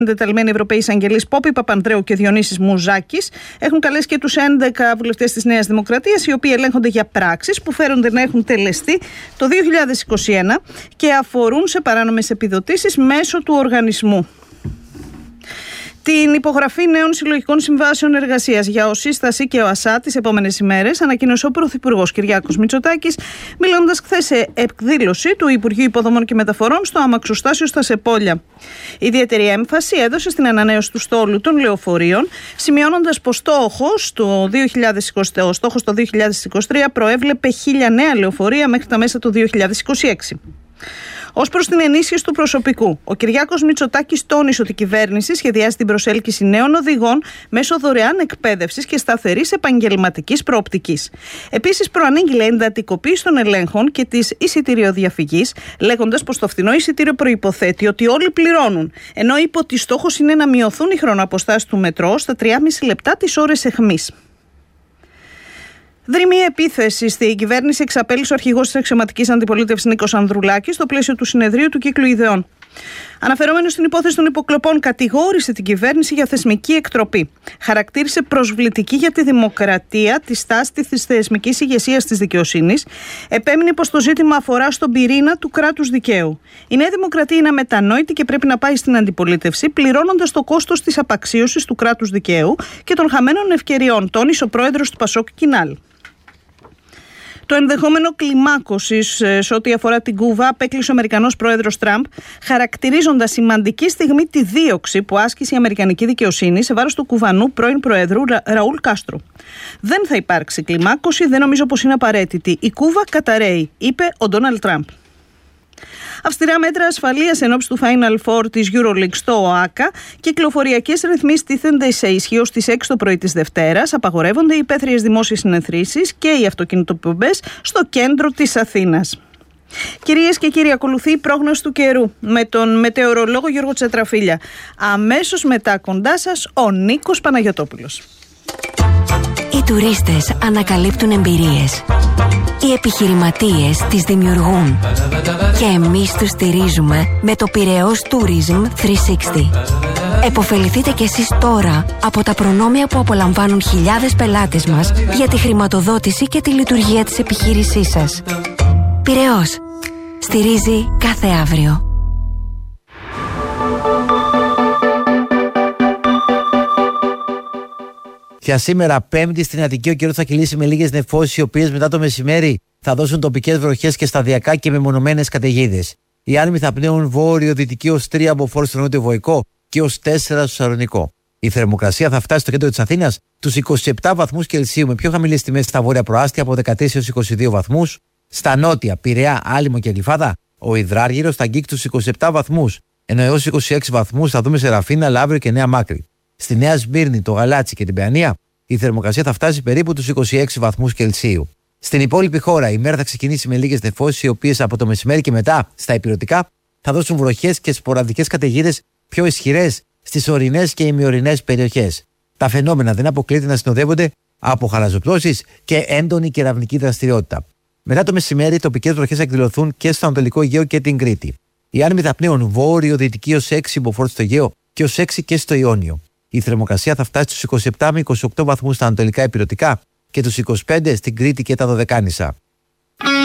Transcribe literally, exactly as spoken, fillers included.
Εντεταλμένοι Ευρωπαίοι εισαγγελείς Πόπη Παπανδρέου και Διονύσης Μουζάκης έχουν καλέσει και τους έντεκα βουλευτές της Νέας Δημοκρατίας, οι οποίοι ελέγχονται για πράξεις που φέρονται να έχουν τελεστεί το δύο χιλιάδες είκοσι ένα και αφορούν σε παράνομες επιδοτήσεις μέσω του οργανισμού. Την υπογραφή νέων συλλογικών συμβάσεων εργασίας για ΟΣΥΣΤΑΣΗ και ΟΑΣΑ τις επόμενες ημέρες ανακοίνωσε ο Πρωθυπουργός Κυριάκος Μητσοτάκης, μιλώντας χθες σε εκδήλωση του Υπουργείου Υποδομών και Μεταφορών στο αμαξοστάσιο στα Σεπόλια. Ιδιαίτερη έμφαση έδωσε στην ανανέωση του στόλου των λεωφορείων, σημειώνοντας πως στόχος το δύο χιλιάδες είκοσι, ο στόχος το δύο χιλιάδες είκοσι τρία προέβλεπε χίλια νέα λεωφορεία μέχρι τα μέσα του δύο χιλιάδες είκοσι έξι. Ως προς την ενίσχυση του προσωπικού, ο Κυριάκος Μητσοτάκης τόνισε ότι η κυβέρνηση σχεδιάζει την προσέλκυση νέων οδηγών μέσω δωρεάν εκπαίδευσης και σταθερής επαγγελματικής προοπτικής. Επίσης, προανήγγειλε εντατικοποίηση των ελέγχων και της εισιτηριοδιαφυγής, λέγοντας πως το φθηνό εισιτήριο προϋποθέτει ότι όλοι πληρώνουν, ενώ είπε ότι στόχος είναι να μειωθούν οι χρονοαποστάσεις του μετρό στα τρία και μισό λεπτά τις ώρες αιχμής. Δρυμή επίθεση στην κυβέρνηση εξαπέλυσε ο αρχηγός της αξιωματικής αντιπολίτευσης Νίκος Ανδρουλάκης στο πλαίσιο του συνεδρίου του κύκλου ιδεών. Αναφερόμενος στην υπόθεση των υποκλοπών, κατηγόρησε την κυβέρνηση για θεσμική εκτροπή. Χαρακτήρισε προσβλητική για τη δημοκρατία τη στάση της θεσμικής ηγεσίας της δικαιοσύνης. Επέμεινε πως το ζήτημα αφορά στον πυρήνα του κράτους δικαίου. Η Νέα Δημοκρατία είναι αμετανόητη και πρέπει να πάει στην αντιπολίτευση, πληρώνοντας το κόστος της απαξίωσης του κράτους δικαίου και των χαμένων ευκαιριών, τόνισε ο πρόεδρος του Πασόκ Κινάλ. Το ενδεχόμενο κλιμάκωσης σε ό,τι αφορά την Κούβα απέκλεισε ο Αμερικανός πρόεδρος Τραμπ, χαρακτηρίζοντας σημαντική στιγμή τη δίωξη που άσκησε η Αμερικανική δικαιοσύνη σε βάρος του Κουβανού πρώην Προέδρου Ραούλ Κάστρο. Δεν θα υπάρξει κλιμάκωση, δεν νομίζω πως είναι απαραίτητη. Η Κούβα καταρρέει, είπε ο Ντόναλντ Τραμπ. Αυστηρά μέτρα ασφαλείας εν ώψη του Final Four της EuroLeague στο ΟΑΚΑ. Κυκλοφοριακές ρυθμίσεις τίθενται σε ισχύ ως τις έξι το πρωί της Δευτέρας. Απαγορεύονται οι υπαίθριες δημόσιες συνεθρήσεις και οι αυτοκινητοπομπές στο κέντρο της Αθήνας. Κυρίες και κύριοι, ακολουθεί η πρόγνωση του καιρού με τον μετεωρολόγο Γιώργο Τσετραφίλια. Αμέσως μετά κοντά σας ο Νίκος Παναγιωτόπουλος. Οι τουρίστες ανακαλύπτουν εμπειρίες. Οι επιχειρηματίες τις δημιουργούν. Και εμείς τους στηρίζουμε με το Πειραιώς Tourism τριακόσια εξήντα. Εποφεληθείτε κι εσείς τώρα από τα προνόμια που απολαμβάνουν χιλιάδες πελάτες μας για τη χρηματοδότηση και τη λειτουργία της επιχείρησής σας. Πειραιώς. Στηρίζει κάθε αύριο. Για σήμερα, Πέμπτη, στην Αττική ο καιρός θα κυλήσει με λίγες νεφώσεις, οι οποίες μετά το μεσημέρι θα δώσουν τοπικές βροχές και σταδιακά και μεμονωμένες καταιγίδες. Οι άνεμοι θα πνέουν βόρειο-δυτική ως τρία από φόρ στο νότιο-βορικό και ως τέσσερα στο Σαλονικό. Η θερμοκρασία θα φτάσει στο κέντρο της Αθήνας τους είκοσι επτά βαθμούς Κελσίου, με πιο χαμηλές τιμές στα βόρεια προάστια από δεκατέσσερα έως είκοσι δύο βαθμούς. Στα νότια, Πειραιά, Άλυμο και Γλυφάδα, ο Ιδράργυρος θα αγγίξει τους είκοσι επτά βαθμούς, ενώ έως είκοσι έξι βαθμούς θα δούμε σε Ραφίνα, Λαύριο και Νέα Μάκρη. Στη Νέα Σμύρνη, το Γαλάτσι και την Παιανία, η θερμοκρασία θα φτάσει περίπου τους είκοσι έξι βαθμούς Κελσίου. Στην υπόλοιπη χώρα, η μέρα θα ξεκινήσει με λίγες νεφώσεις, οι οποίες από το μεσημέρι και μετά στα ηπειρωτικά θα δώσουν βροχές και σποραδικές καταιγίδες πιο ισχυρές στις ορεινές και ημιορεινές περιοχές. Τα φαινόμενα δεν αποκλείεται να συνοδεύονται από χαλαζοπτώσεις και έντονη κεραυνική δραστηριότητα. Μετά το μεσημέρι, τοπικές βροχές θα εκδηλωθούν και στο Ανατολικό Αιγαίο και την Κρήτη. Οι άνεμοι θα πνέουν βόρειο-δυτική ως έξι μποφόρ στο Αιγαίο και ως έξι και στο Ιόνιο. Η θερμοκρασία θα φτάσει στους είκοσι επτά με είκοσι οκτώ βαθμούς στα ανατολικά ηπειρωτικά και τους είκοσι πέντε στην Κρήτη και τα Δωδεκάνησα.